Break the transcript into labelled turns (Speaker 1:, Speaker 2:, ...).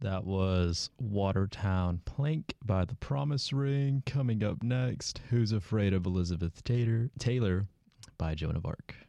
Speaker 1: That was Watertown Plank by The Promise Ring. Coming up next, Who's Afraid of Elizabeth Taylor by Joan of Arc.